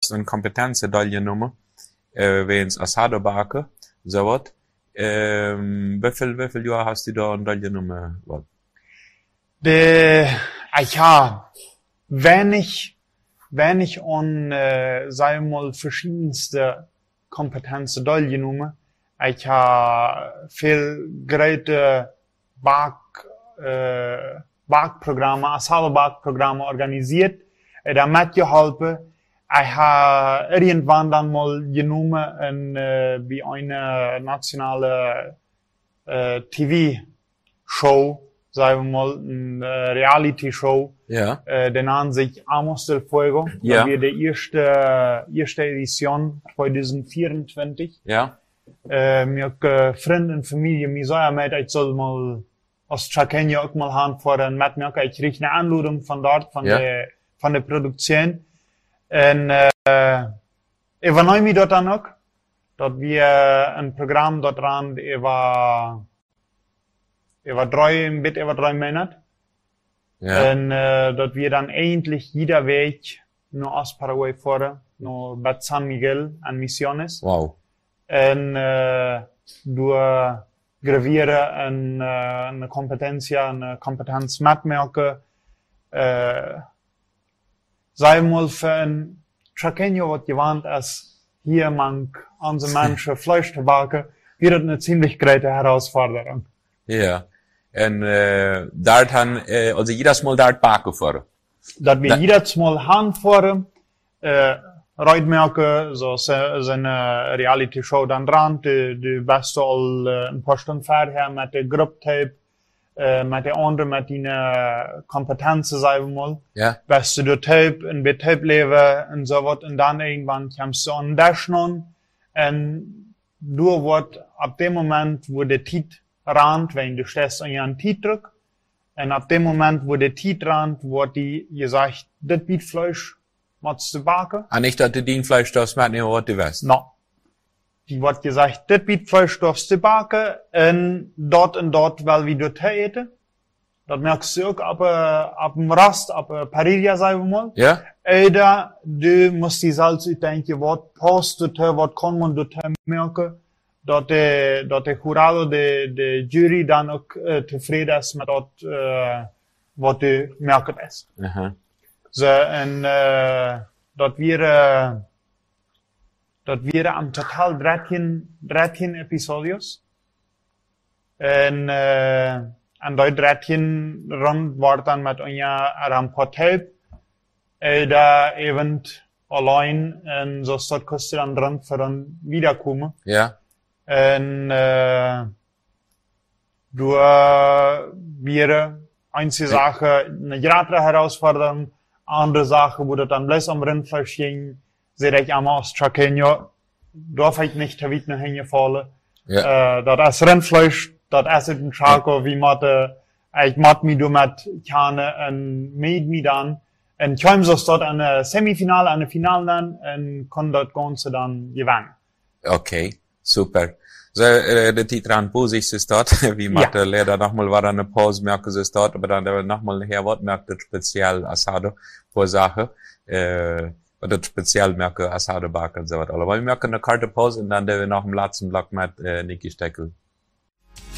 jetzt eine Kompetenz-Dalle genommen, wenn's Asado backen, so was. Wie viel Jahre hast du da eine Dalle genommen? Ja, wenn ich an, sagen wir mal, verschiedenste Kompetenzen Dalle genommen, ich habe viel große Backprogramme, Asado-Backprogramme organisiert, da mitgeholfen. Ich habe irgendwann dann mal genommen bei einer nationalen TV-Show, sagen wir mal, eine Reality-Show, Ja. der nannte sich Amos del Fuego. Ja. Das war die erste Edition 2024. Ja. Mir Freunde und Familie, mir sagen, ich soll mal aus Trakenio auch mal hinfahren mit mir. Ich krieg eine Anladung von dort, von der Produktion. Und, ich war neu mit dort dann auch. Dort wir ein Programm dort dran, über 3 Monate. Ja. Und, dort wir dann endlich jeder Weg nur aus Paraguay fahren, nur Bad San Miguel an Misiones. Wow. Und, durch gravieren eine Kompetenz mitmerken, sei mal für ein Trakenio, was gewarnt ist, hier unsere Menschen Fleisch zu backen, wird das eine ziemlich große Herausforderung. Ja. Und, dort also jedes Mal dort backen fahren. Dat wir jedes Mal hinfahren, Reitmerken, so eine Reality-Show dann dran, du bist all ein paar Stunden vorher mit der Grupptape, mit der anderen, mit deinen Kompetenzen, sagen wir mal. Ja. Bist du der Tape, in der Tape leben und so was, und dann irgendwann kommst du an den schon, und du wird ab dem Moment, wo der Tit rannt, wenn du stehst an ihren Tit drück, und ab dem Moment, wo der Tit rannt, wird die gesagt, das Bietfleisch, machst du backen? Und nicht, dass du den Fleisch darfst mitnehmen, was du weißt. No. Die wird gesagt, das Bietfleisch darfst du backen, und dort, weil wir dort eten. Das merkst du auch ab dem Rast, ab Parilla, sagen wir mal. Ja? Oder du musst die Salz denken, was passt dort, was kann man dort merken, dort der Jurado, der Jury dann auch zufrieden ist mit dort, was du merken ist. Aha. So, und dort wäre am total 13 Episodios. Und dort 13 rund war dann mit einem Portal, da eben allein, und so dort kostet dann dran für dann wiederkommen. Ja. Und du wäre einzige Sache eine größere Herausforderung, andere Sache, wo du dann bloß am Rindfleisch ging, sehe ich einmal aus Trakenio, darf ich nicht da wieder hingefallen. Ja. Das ist Rindfleisch, das ist ein Chaco, wie ich mich mit Kerne und mit dann. Und kam so dort eine Semifinale, eine Finale dann, und kann das Ganze dann gewinnen. Okay. Super. So, der Titran Pusig ist dort, wie macht der Lehrer nochmal, war da eine Pause, merke es dort, aber dann nochmal her, was merkt das speziell Asado, pro Sache, das speziell merke Asado backen und so was. Aber wir merken eine Karte Pause und dann der wir noch im letzten Block mit, Niki Steckel